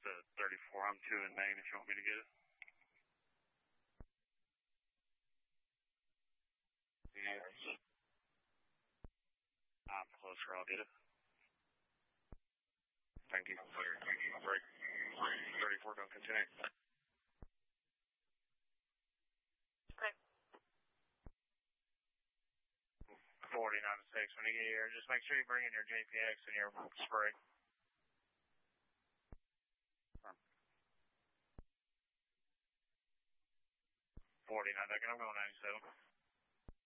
34. I'm 2 in Maine if you want me to get it. Yes. I'm closer. I'll get it. Thank you. Thank you. Break. 34, don't continue. Okay. 49-6. When you get here, just make sure you bring in your JPX and your spray. 49, I'm going 97.